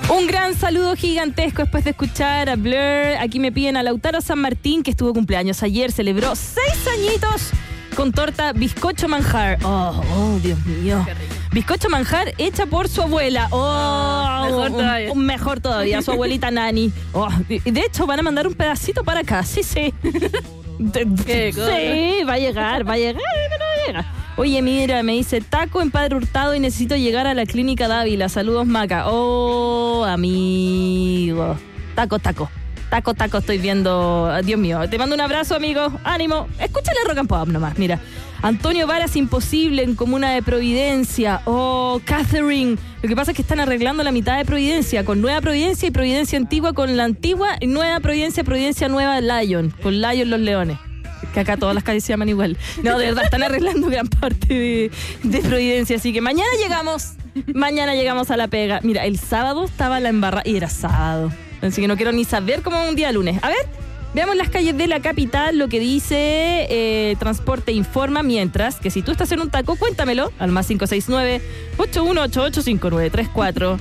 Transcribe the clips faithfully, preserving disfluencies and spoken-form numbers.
Un gran saludo gigantesco después de escuchar a Blur. Aquí me piden a Lautaro San Martín, que estuvo cumpleaños ayer, celebró seis añitos con torta bizcocho manjar. Oh, oh, Dios mío. Bizcocho manjar hecha por su abuela. Oh, mejor todavía. Un, un mejor todavía, su abuelita Nani. Oh, de hecho, van a mandar un pedacito para acá. Sí, sí. ¿Qué cosa? Sí, va a llegar, va a llegar, pero no llega. Oye, mira, me dice taco en Padre Hurtado y necesito llegar a la clínica Dávila. Saludos, Maca. Oh, amigo. Taco, taco. Taco, taco, estoy viendo. Dios mío, te mando un abrazo, amigo. Ánimo. Escúchale Rock and Pop nomás, mira. Antonio Varas Imposible en Comuna de Providencia. Oh, Catherine. Lo que pasa es que están arreglando la mitad de Providencia, con Nueva Providencia y Providencia Antigua, con la antigua y Nueva Providencia, Providencia Nueva Lion, con Lion los leones. Que acá todas las calles se llaman igual. No, de verdad, están arreglando gran parte de, de Providencia. Así que mañana llegamos. Mañana llegamos a la pega. Mira, el sábado estaba la embarrada. Y era sábado. Así que no quiero ni saber cómo un día lunes. A ver, veamos las calles de la capital, lo que dice eh, Transporte Informa. Mientras que si tú estás en un taco, cuéntamelo al más cinco seis nueve, ocho uno ocho ocho, cinco nueve tres cuatro.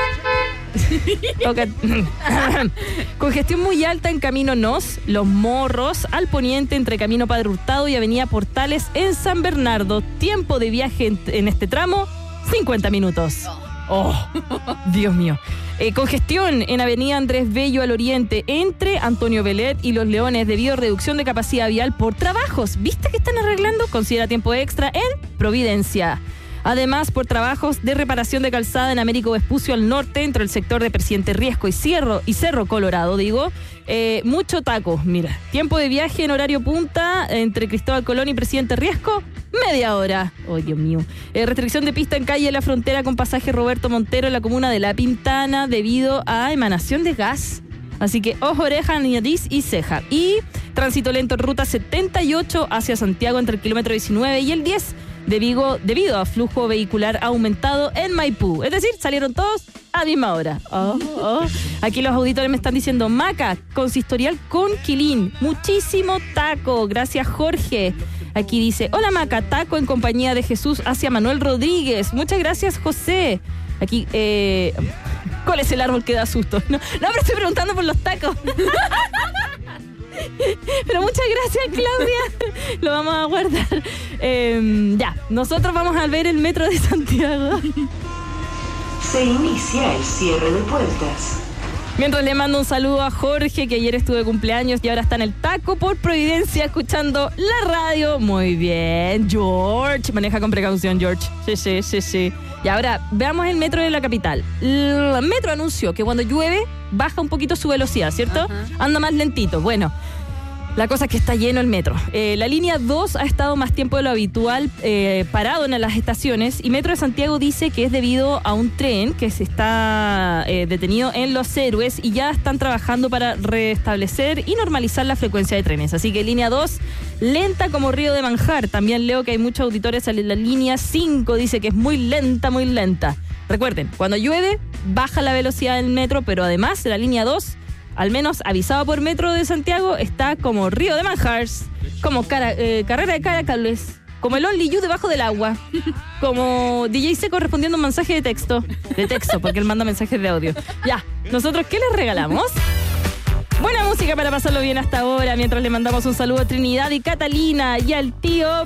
Okay. Congestión muy alta en Camino Nos, Los Morros, al poniente entre Camino Padre Hurtado y Avenida Portales en San Bernardo. Tiempo de viaje en, en este tramo, cincuenta minutos. Oh, Dios mío. Eh, congestión en Avenida Andrés Bello al oriente entre Antonio Belet y Los Leones debido a reducción de capacidad vial por trabajos. ¿Viste que están arreglando? Considera tiempo extra en Providencia. Además, por trabajos de reparación de calzada en Américo Vespucio al norte, entre el sector de Presidente Riesco y Cerro, y Cerro Colorado, digo, eh, mucho taco. Mira, tiempo de viaje en horario punta entre Cristóbal Colón y Presidente Riesco, media hora. Oh, Dios mío. Eh, restricción de pista en calle La Frontera con pasaje Roberto Montero en la comuna de La Pintana debido a emanación de gas. Así que ojo, oreja, nariz y ceja. Y tránsito lento en ruta setenta y ocho hacia Santiago entre el kilómetro diecinueve y el diez de Vigo, debido a flujo vehicular aumentado en Maipú. Es decir, salieron todos a la misma hora. Oh, oh. Aquí los auditores me están diciendo, Maca, consistorial con Quilín. Muchísimo taco. Gracias, Jorge. Aquí dice, hola Maca, taco en compañía de Jesús hacia Manuel Rodríguez. Muchas gracias, José. Aquí, eh... ¿cuál es el árbol que da susto? No, no, pero estoy preguntando por los tacos. Pero muchas gracias, Claudia. Lo vamos a guardar. Eh, ya, nosotros vamos a ver el metro de Santiago. Se inicia el cierre de puertas. Mientras le mando un saludo a Jorge, que ayer estuvo de cumpleaños y ahora está en el taco por Providencia escuchando la radio. Muy bien, George. Maneja con precaución, George. Sí, sí, sí, sí. Y ahora, veamos el metro de la capital. El metro anunció que cuando llueve, baja un poquito su velocidad, ¿cierto? Ajá. Anda más lentito. Bueno, la cosa es que está lleno el metro. Eh, la línea dos ha estado más tiempo de lo habitual eh, parado en las estaciones y Metro de Santiago dice que es debido a un tren que se está eh, detenido en Los Héroes y ya están trabajando para restablecer y normalizar la frecuencia de trenes. Así que línea dos, lenta como río de manjar. También leo que hay muchos auditores en la línea cinco, dice que es muy lenta, muy lenta. Recuerden, cuando llueve, baja la velocidad del metro, pero además la línea dos, al menos avisado por Metro de Santiago, está como río de manjars, como cara, eh, carrera de caracoles, como el Only You debajo del agua, como D J Seco respondiendo un mensaje de texto, de texto, porque él manda mensajes de audio. Ya, ¿nosotros qué les regalamos? Buena música para pasarlo bien hasta ahora, mientras le mandamos un saludo a Trinidad y Catalina y al tío